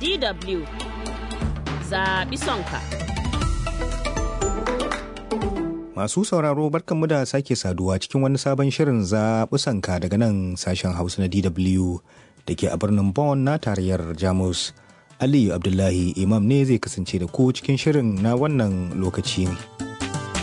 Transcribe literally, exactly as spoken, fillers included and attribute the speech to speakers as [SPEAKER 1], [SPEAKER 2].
[SPEAKER 1] D W zaɓi sonka.
[SPEAKER 2] Masu sauraro barkanmu da sake saduwa cikin wani sabon shirin zaɓi sonka daga nan sashen Hausa na D W da ke a birnin Bonn na tarayyar Jamus. Aliyu Abdullahi Imam ne zai kasance da ku cikin shirin na wannan lokaci.